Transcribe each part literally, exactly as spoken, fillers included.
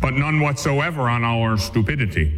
but none whatsoever on our stupidity.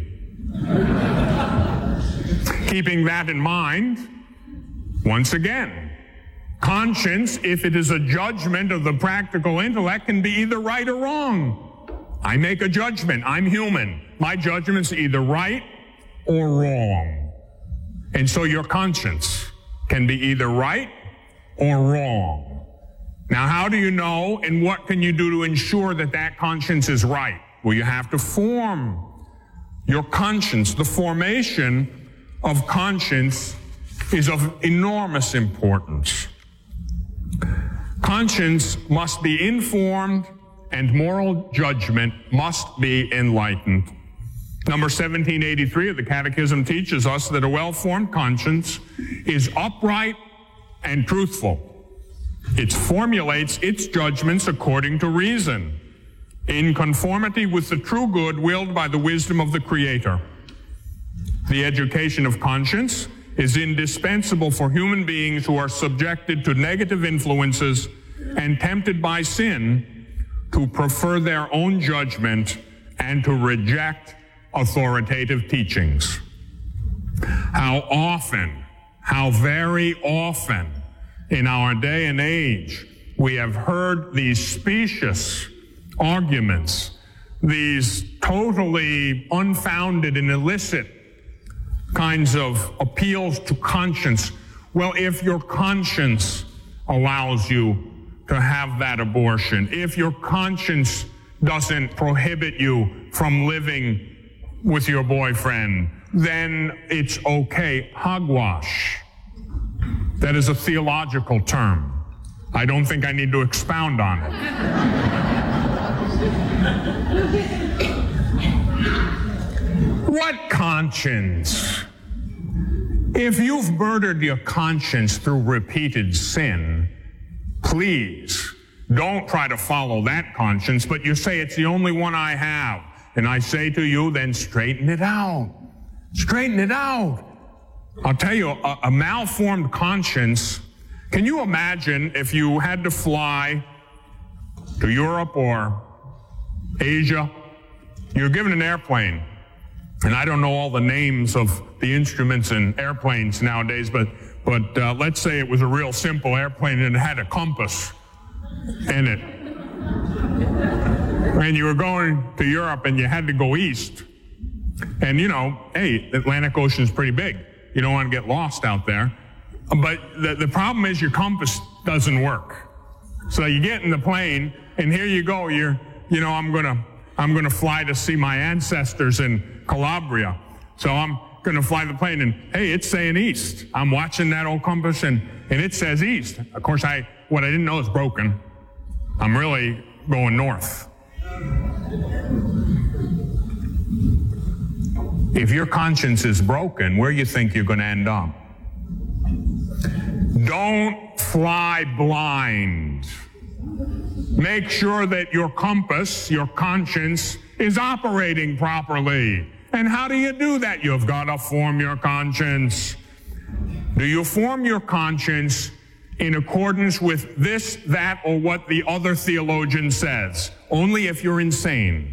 Keeping that in mind, once again, conscience, if it is a judgment of the practical intellect, can be either right or wrong. I make a judgment. I'm human. My judgment's either right or wrong. And so your conscience can be either right or wrong. Now, how do you know, and what can you do to ensure that that conscience is right? Well, you have to form your conscience. The formation of conscience is of enormous importance. Conscience must be informed, and moral judgment must be enlightened. Number seventeen eighty-three of the Catechism teaches us that a well-formed conscience is upright and truthful. It formulates its judgments according to reason, in conformity with the true good willed by the wisdom of the Creator. The education of conscience is indispensable for human beings who are subjected to negative influences and tempted by sin to prefer their own judgment and to reject authoritative teachings. How often, how very often in our day and age we have heard these specious arguments, these totally unfounded and illicit kinds of appeals to conscience. Well, if your conscience allows you to have that abortion, if your conscience doesn't prohibit you from living with your boyfriend, then it's okay. Hogwash. That is a theological term. I don't think I need to expound on it. What conscience? If you've murdered your conscience through repeated sin, please don't try to follow that conscience, but you say it's the only one I have. And I say to you, then straighten it out. Straighten it out. I'll tell you, a, a malformed conscience, can you imagine if you had to fly to Europe or Asia? You're given an airplane, and I don't know all the names of the instruments in airplanes nowadays, but, but uh, let's say it was a real simple airplane and it had a compass in it. And you were going to Europe and you had to go east. And you know, hey, the Atlantic Ocean is pretty big. You don't want to get lost out there. But the, the problem is your compass doesn't work. So you get in the plane and here you go. You're, you know, I'm gonna, I'm gonna fly to see my ancestors in Calabria. So I'm gonna fly the plane and hey, it's saying east. I'm watching that old compass and, and it says east. Of course, I, what I didn't know is broken. I'm really going north. If your conscience is broken, where do you think you're going to end up? Don't fly blind. Make sure that your compass, your conscience, is operating properly. And how do you do that? You've got to form your conscience. Do you form your conscience in accordance with this, that, or what the other theologian says? Only if you're insane.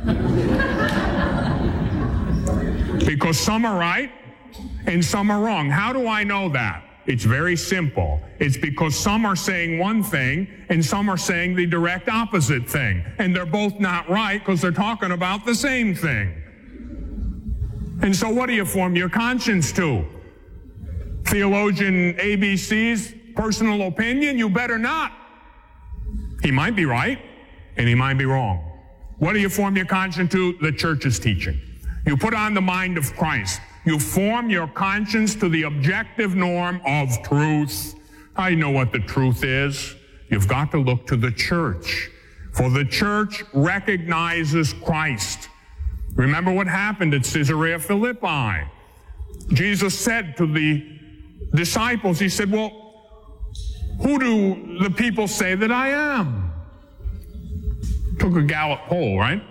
Because some are right and some are wrong. How do I know that? It's very simple. It's because some are saying one thing and some are saying the direct opposite thing. And they're both not right because they're talking about the same thing. And so what do you form your conscience to? Theologian A B C's personal opinion? You better not. He might be right and he might be wrong. What do you form your conscience to? The church's teaching. You put on the mind of Christ. You form your conscience to the objective norm of truth. I know what the truth is. You've got to look to the church. For the church recognizes Christ. Remember what happened at Caesarea Philippi. Jesus said to the disciples, he said, well, who do the people say that I am? Took a Gallup poll, right?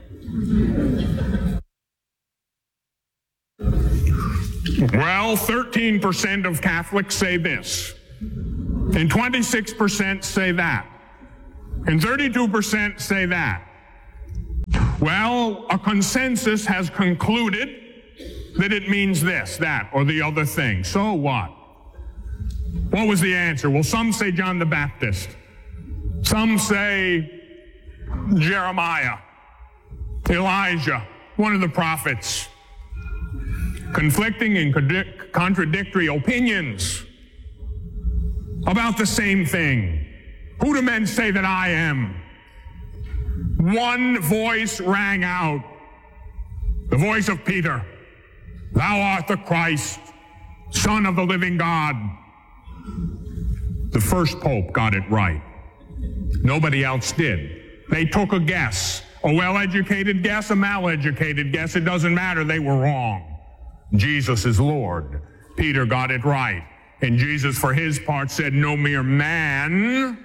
Well, thirteen percent of Catholics say this, and twenty-six percent say that, and thirty-two percent say that. Well, a consensus has concluded that it means this, that, or the other thing. So what? What was the answer? Well, some say John the Baptist. Some say Jeremiah, Elijah, one of the prophets. Conflicting and contradictory opinions about the same thing. Who do men say that I am? One voice rang out, the voice of Peter. Thou art the Christ, Son of the living God. The first pope got it right. Nobody else did. They took a guess, a well-educated guess, a mal-educated guess. It doesn't matter. They were wrong. Jesus is Lord. Peter got it right. And Jesus, for his part, said, no mere man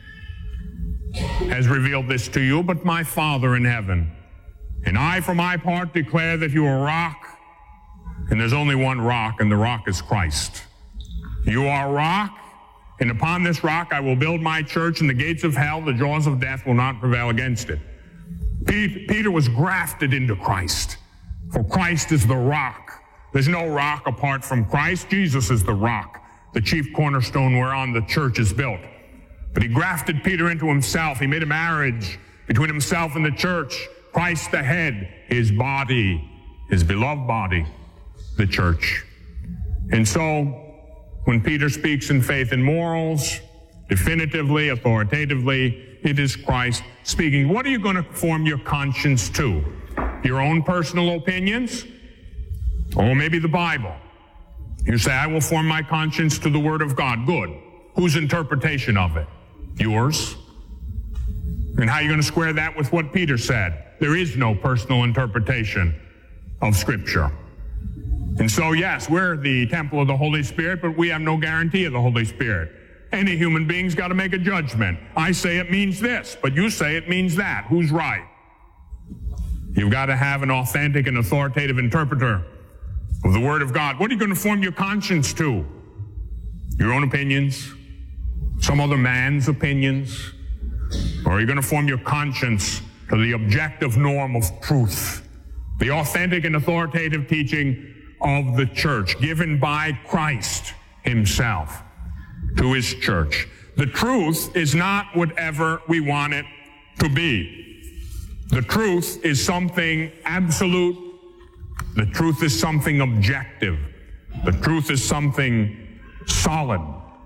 has revealed this to you, but my Father in heaven. And I, for my part, declare that you are rock, and there's only one rock, and the rock is Christ. You are rock, and upon this rock I will build my church, and the gates of hell, the jaws of death, will not prevail against it. Peter was grafted into Christ, for Christ is the rock. There's no rock apart from Christ. Jesus is the rock, the chief cornerstone whereon the church is built. But he grafted Peter into himself. He made a marriage between himself and the church. Christ the head, his body, his beloved body, the church. And so, when Peter speaks in faith and morals, definitively, authoritatively, it is Christ speaking. What are you going to form your conscience to? Your own personal opinions? Or maybe the Bible. You say, I will form my conscience to the Word of God. Good. Whose interpretation of it? Yours. And how are you going to square that with what Peter said? There is no personal interpretation of Scripture. And so, yes, we're the temple of the Holy Spirit, but we have no guarantee of the Holy Spirit. Any human being's got to make a judgment. I say it means this, but you say it means that. Who's right? You've got to have an authentic and authoritative interpreter of the Word of God. What are you going to form your conscience to? Your own opinions? Some other man's opinions? Or are you going to form your conscience to the objective norm of truth? The authentic and authoritative teaching of the church, given by Christ himself to his church. The truth is not whatever we want it to be. The truth is something absolute. The truth is something objective. The truth is something solid.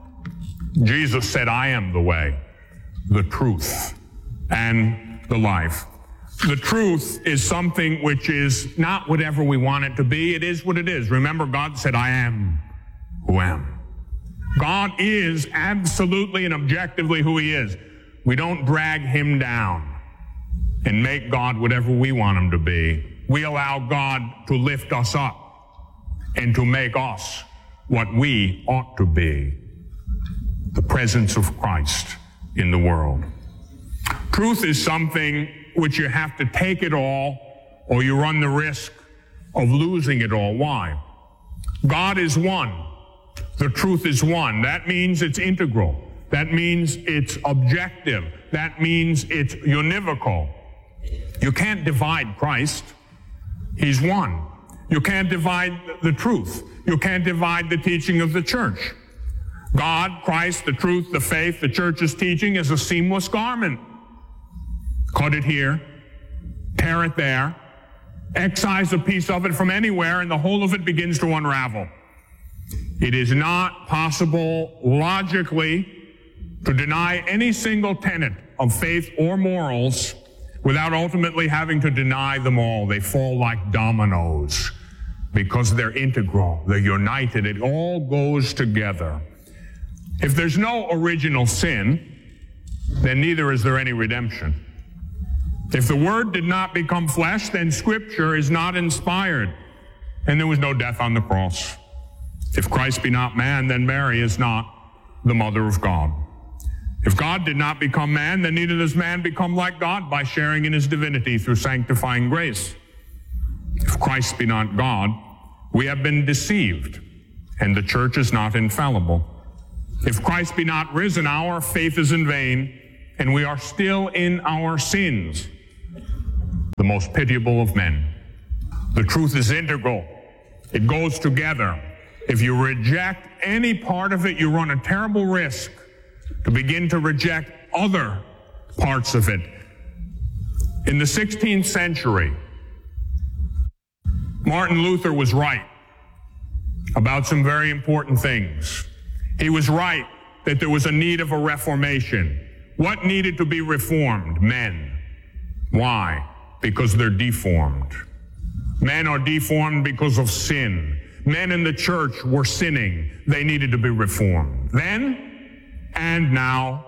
Jesus said, I am the way, the truth, and the life. The truth is something which is not whatever we want it to be. It is what it is. Remember, God said, I am who am. God is absolutely and objectively who he is. We don't drag him down and make God whatever we want him to be. We allow God to lift us up and to make us what we ought to be. The presence of Christ in the world. Truth is something which you have to take it all, or you run the risk of losing it all. Why? God is one. The truth is one. That means it's integral. That means it's objective. That means it's univocal. You can't divide Christ. He's one. You can't divide the truth. You can't divide the teaching of the church. God, Christ, the truth, the faith, the church's teaching is a seamless garment. Cut it here, tear it there, excise a piece of it from anywhere, and the whole of it begins to unravel. It is not possible logically to deny any single tenet of faith or morals without ultimately having to deny them all. They fall like dominoes because they're integral, they're united, it all goes together. If there's no original sin, then neither is there any redemption. If the Word did not become flesh, then Scripture is not inspired, and there was no death on the cross. If Christ be not man, then Mary is not the mother of God. If God did not become man, then neither does man become like God by sharing in his divinity through sanctifying grace. If Christ be not God, we have been deceived, and the church is not infallible. If Christ be not risen, our faith is in vain, and we are still in our sins. the most pitiable of men. The truth is integral. It goes together. If you reject any part of it, you run a terrible risk to begin to reject other parts of it. In the sixteenth century, Martin Luther was right about some very important things. He was right that there was a need of a reformation. What needed to be reformed? Men. Why? Because they're deformed. Men are deformed because of sin. Men in the church were sinning. They needed to be reformed. Then and now.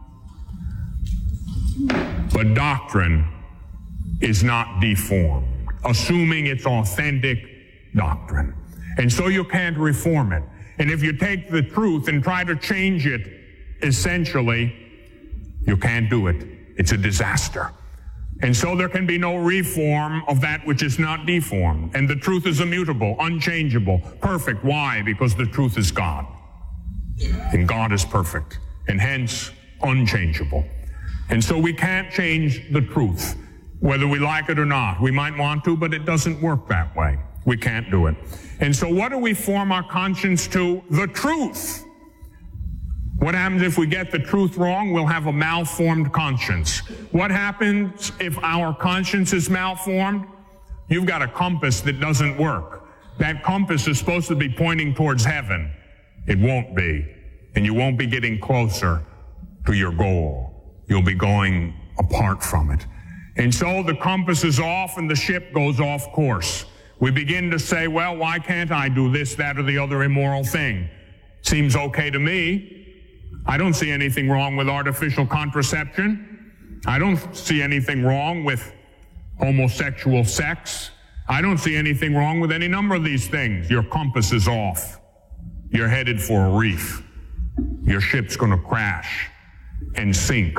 But doctrine is not deformed, assuming it's authentic doctrine. And so you can't reform it. And if you take the truth and try to change it, essentially, you can't do it. It's a disaster. And so there can be no reform of that which is not deformed. And the truth is immutable, unchangeable, perfect. Why? Because the truth is God. And God is perfect, and hence unchangeable. And so we can't change the truth, whether we like it or not. We might want to, but it doesn't work that way. We can't do it. And so what do we form our conscience to? The truth. What happens if we get the truth wrong? We'll have a malformed conscience. What happens if our conscience is malformed? You've got a compass that doesn't work. That compass is supposed to be pointing towards heaven. It won't be. And you won't be getting closer to your goal. You'll be going apart from it. And so the compass is off and the ship goes off course. We begin to say, well, why can't I do this, that, or the other immoral thing? Seems okay to me. I don't see anything wrong with artificial contraception. I don't see anything wrong with homosexual sex. I don't see anything wrong with any number of these things. Your compass is off. You're headed for a reef. Your ship's going to crash and sink.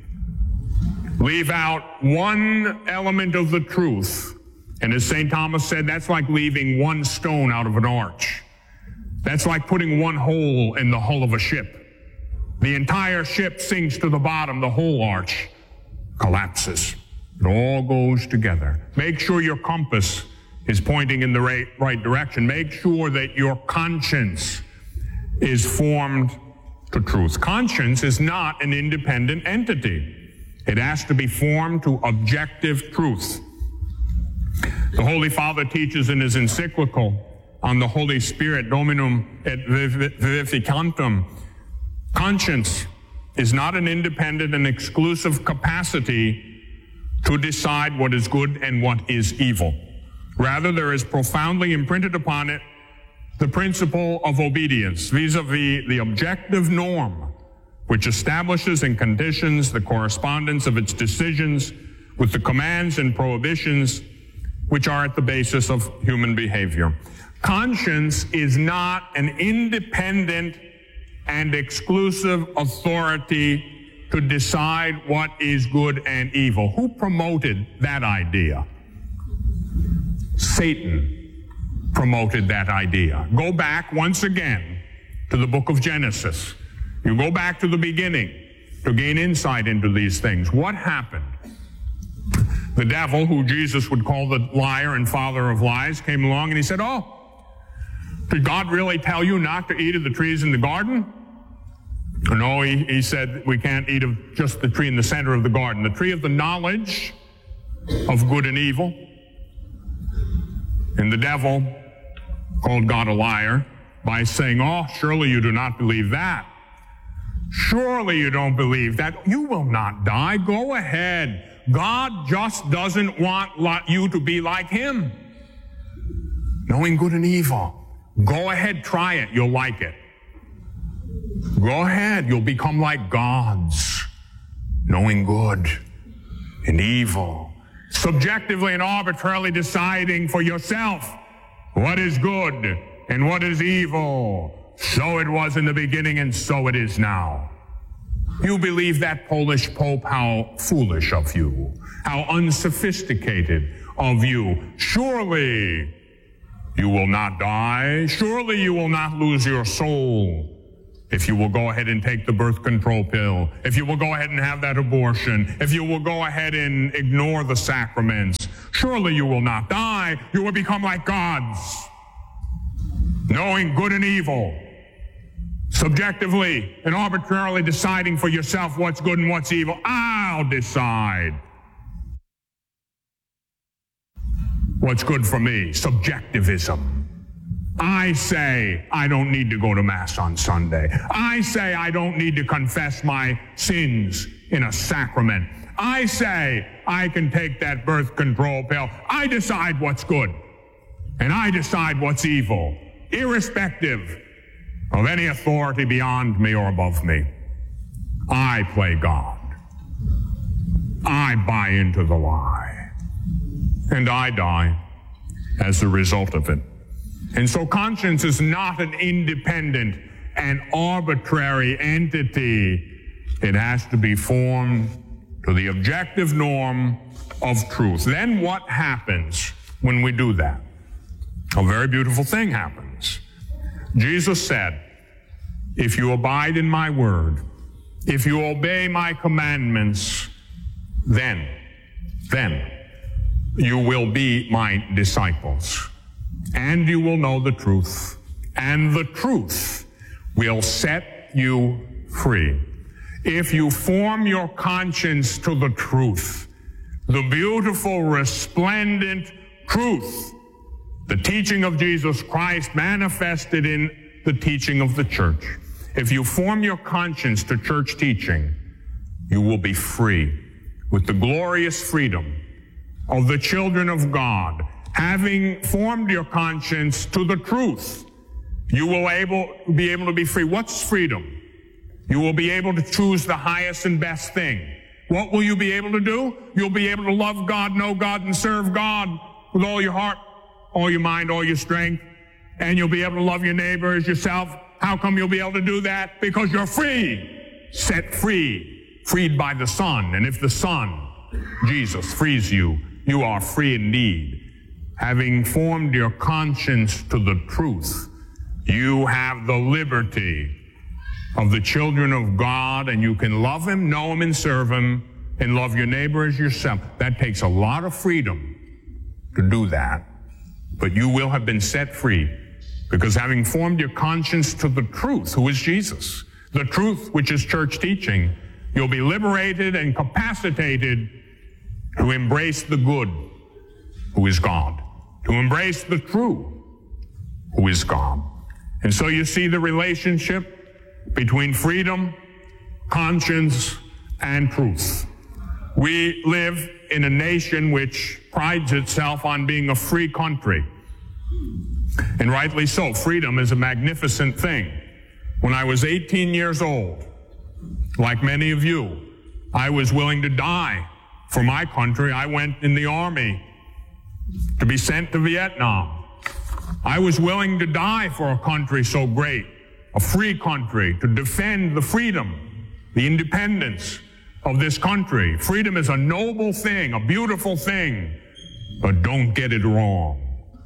Leave out one element of the truth. And as Saint Thomas said, that's like leaving one stone out of an arch. That's like putting one hole in the hull of a ship. The entire ship sinks to the bottom. The whole arch collapses. It all goes together. Make sure your compass is pointing in the right, right direction. Make sure that your conscience is formed to truth. Conscience is not an independent entity. It has to be formed to objective truth. The Holy Father teaches in his encyclical on the Holy Spirit, Dominum et Vivificantum, conscience is not an independent and exclusive capacity to decide what is good and what is evil. Rather, there is profoundly imprinted upon it the principle of obedience vis-a-vis the objective norm, which establishes and conditions the correspondence of its decisions with the commands and prohibitions which are at the basis of human behavior. Conscience is not an independent and exclusive authority to decide what is good and evil. Who promoted that idea? Satan promoted that idea. Go back once again to the book of Genesis. You go back to the beginning to gain insight into these things. What happened? The devil, who Jesus would call the liar and father of lies, came along and he said, oh, did God really tell you not to eat of the trees in the garden? No, he, he said we can't eat of just the tree in the center of the garden, the tree of the knowledge of good and evil. And the devil called God a liar by saying, oh, surely you do not believe that. Surely you don't believe that. You will not die. Go ahead. God just doesn't want you to be like him, knowing good and evil. Go ahead, try it. You'll like it. Go ahead. You'll become like gods, knowing good and evil, subjectively and arbitrarily deciding for yourself what is good and what is evil. So it was in the beginning and so it is now. You believe that Polish Pope? How foolish of you. How unsophisticated of you. Surely you will not die. Surely you will not lose your soul. if you will go ahead and take the birth control pill, if you will go ahead and have that abortion, if you will go ahead and ignore the sacraments, surely you will not die. You will become like gods, knowing good and evil, subjectively and arbitrarily deciding for yourself what's good and what's evil. I'll decide what's good for me. Subjectivism. I say I don't need to go to Mass on Sunday. I say I don't need to confess my sins in a sacrament. I say I can take that birth control pill. I decide what's good, and I decide what's evil, irrespective of any authority beyond me or above me. I play God. I buy into the lie, and I die as a result of it. And so conscience is not an independent and arbitrary entity. It has to be formed to the objective norm of truth. Then what happens when we do that? A very beautiful thing happens. Jesus said, if you abide in my word, if you obey my commandments, then, then you will be my disciples. And you will know the truth, and the truth will set you free. If you form your conscience to the truth, the beautiful, resplendent truth, the teaching of Jesus Christ manifested in the teaching of the church. If you form your conscience to church teaching, you will be free with the glorious freedom of the children of God. Having formed your conscience to the truth, you will able, be able to be free. What's freedom? You will be able to choose the highest and best thing. What will you be able to do? You'll be able to love God, know God, and serve God with all your heart, all your mind, all your strength. And you'll be able to love your neighbor as yourself. How come you'll be able to do that? Because you're free, set free, freed by the Son. And if the Son, Jesus, frees you, you are free indeed. Having formed your conscience to the truth, you have the liberty of the children of God, and you can love Him, know Him, and serve Him, and love your neighbor as yourself. That takes a lot of freedom to do that, but you will have been set free, because having formed your conscience to the truth, who is Jesus, the truth which is church teaching, you'll be liberated and capacitated to embrace the good, who is God, to embrace the true, who is God. And so you see the relationship between freedom, conscience, and truth. We live in a nation which prides itself on being a free country. And rightly so. Freedom is a magnificent thing. When I was eighteen years old, like many of you, I was willing to die for my country. I went in the army to be sent to Vietnam. I was willing to die for a country so great, a free country, to defend the freedom, the independence of this country. Freedom is a noble thing, a beautiful thing, but don't get it wrong,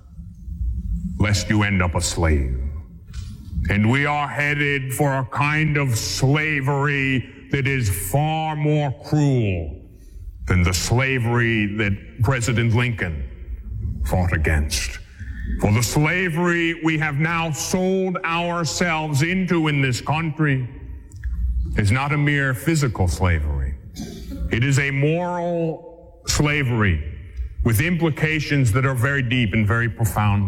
lest you end up a slave. And we are headed for a kind of slavery that is far more cruel than the slavery that President Lincoln fought against. For the slavery we have now sold ourselves into in this country is not a mere physical slavery. It is a moral slavery with implications that are very deep and very profound.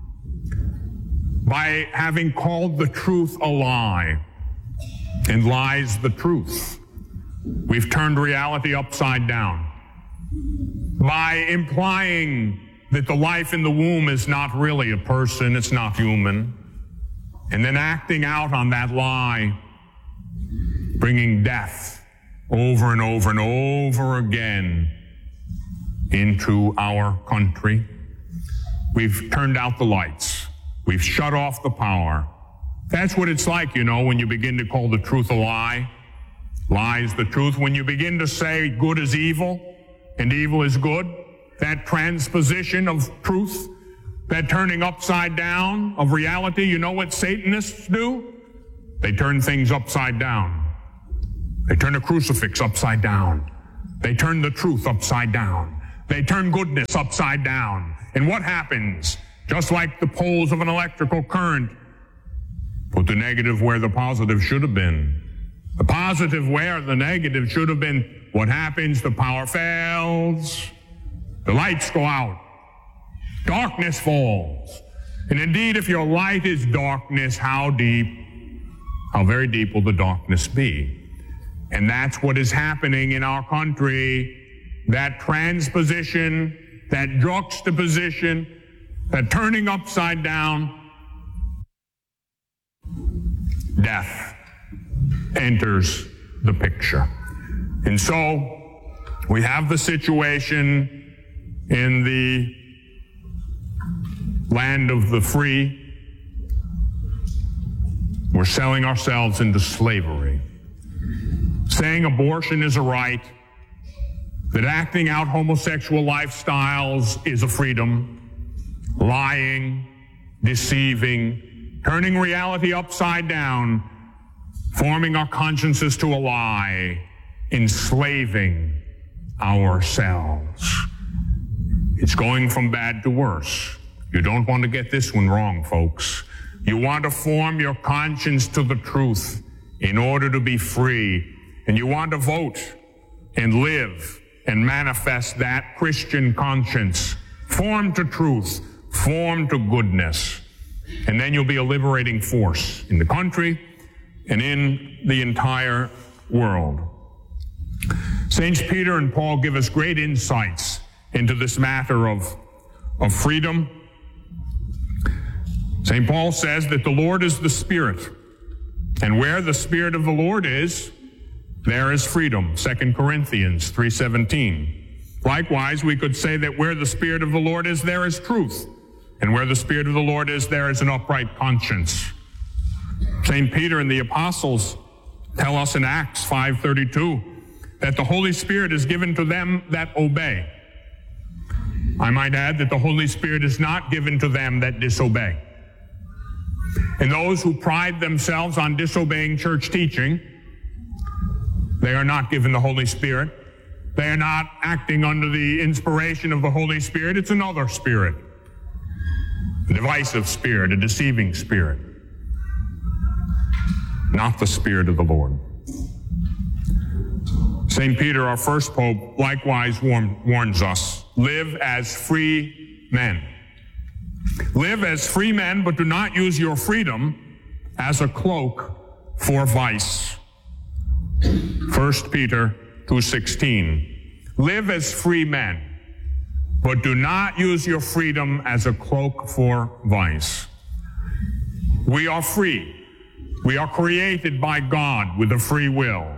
By having called the truth a lie and lies the truth, we've turned reality upside down. By implying that the life in the womb is not really a person, it's not human, and then acting out on that lie, bringing death over and over and over again into our country. We've turned out the lights. We've shut off the power. That's what it's like, you know, when you begin to call the truth a lie. Lie is the truth. When you begin to say good is evil and evil is good, that transposition of truth, that turning upside down of reality, you know what Satanists do? They turn things upside down. They turn a crucifix upside down. They turn the truth upside down. They turn goodness upside down. And what happens? Just like the poles of an electrical current, put the negative where the positive should have been. The positive where the negative should have been. What happens? The power fails. The lights go out. Darkness falls. And indeed, if your light is darkness, how deep, how very deep will the darkness be? And that's what is happening in our country. That transposition, that juxtaposition, that turning upside down, death enters the picture. And so we have the situation in the land of the free. We're selling ourselves into slavery, saying abortion is a right, that acting out homosexual lifestyles is a freedom, lying, deceiving, turning reality upside down, forming our consciences to a lie, enslaving ourselves. It's going from bad to worse. You don't want to get this one wrong, folks. You want to form your conscience to the truth in order to be free. And you want to vote and live and manifest that Christian conscience, formed to truth, formed to goodness. And then you'll be a liberating force in the country and in the entire world. Saints Peter and Paul give us great insights into this matter of, of freedom. Saint Paul says that the Lord is the Spirit, and where the Spirit of the Lord is, there is freedom, Second Corinthians three seventeen. Likewise, we could say that where the Spirit of the Lord is, there is truth, and where the Spirit of the Lord is, there is an upright conscience. Saint Peter and the apostles tell us in Acts five thirty-two that the Holy Spirit is given to them that obey. I might add that the Holy Spirit is not given to them that disobey. And those who pride themselves on disobeying church teaching, they are not given the Holy Spirit. They are not acting under the inspiration of the Holy Spirit. It's another spirit, a divisive spirit, a deceiving spirit, not the Spirit of the Lord. Saint Peter, our first pope, likewise warn, warns us, live as free men. Live as free men, but do not use your freedom as a cloak for vice. First Peter two sixteen. Live as free men, but do not use your freedom as a cloak for vice. We are free. We are created by God with a free will.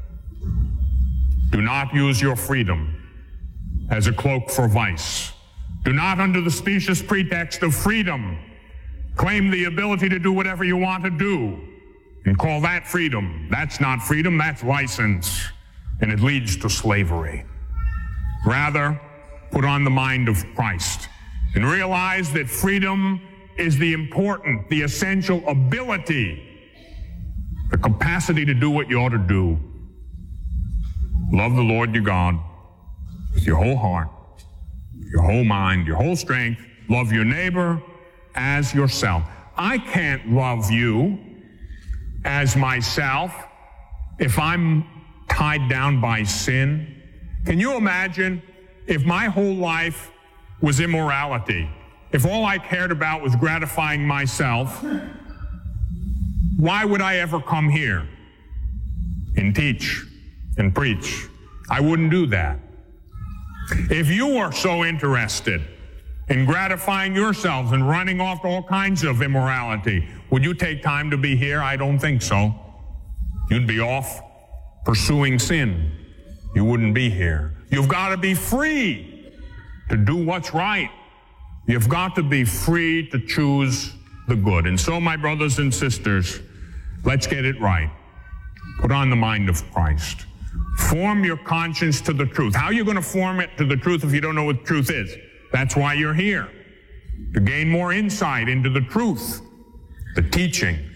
Do not use your freedom as a cloak for vice. Do not, under the specious pretext of freedom, claim the ability to do whatever you want to do and call that freedom. That's not freedom, that's license, and it leads to slavery. Rather, put on the mind of Christ and realize that freedom is the important, the essential ability, the capacity to do what you ought to do. Love the Lord your God with your whole heart, your whole mind, your whole strength. Love your neighbor as yourself. I can't love you as myself if I'm tied down by sin. Can you imagine if my whole life was immorality? If all I cared about was gratifying myself, why would I ever come here and teach and preach? I wouldn't do that. If you are so interested in gratifying yourselves and running off to all kinds of immorality, would you take time to be here? I don't think so. You'd be off pursuing sin. You wouldn't be here. You've got to be free to do what's right. You've got to be free to choose the good. And so, my brothers and sisters, let's get it right. Put on the mind of Christ. Form your conscience to the truth. How are you going to form it to the truth if you don't know what truth is? That's why you're here, to gain more insight into the truth, the teaching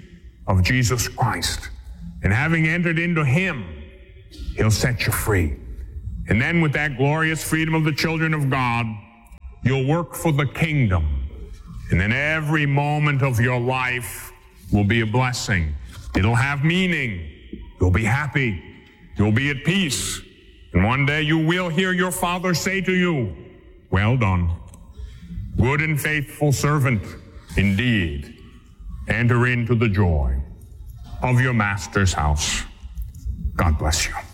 of Jesus Christ. And having entered into him, he'll set you free. And then with that glorious freedom of the children of God, you'll work for the kingdom. And then every moment of your life will be a blessing. It'll have meaning. You'll be happy. You'll be at peace. And one day you will hear your Father say to you, well done, good and faithful servant. Indeed, enter into the joy of your master's house. God bless you.